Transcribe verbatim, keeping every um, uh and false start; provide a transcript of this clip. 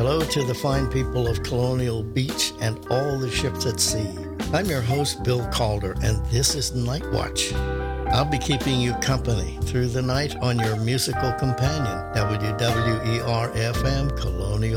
Hello to the fine people of Colonial Beach and all the ships at sea. I'm your host, Bill Calder, and this is Night Watch. I'll be keeping you company through the night on your musical companion, W W E R F M Colonial